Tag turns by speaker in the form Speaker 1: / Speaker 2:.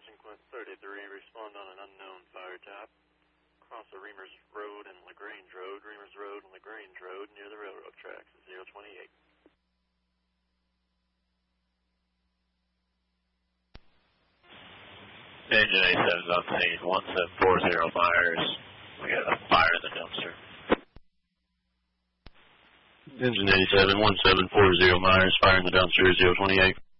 Speaker 1: Attention Quint 33, respond on an unknown fire tap. Across the Reamers Road and LaGrange Road, Reamers Road and LaGrange Road near the railroad tracks, 028.
Speaker 2: Engine 87's on scene, 1740 Myers. We got a fire in the dumpster.
Speaker 3: Engine 87, 1740 Myers, fire in the dumpster, 028.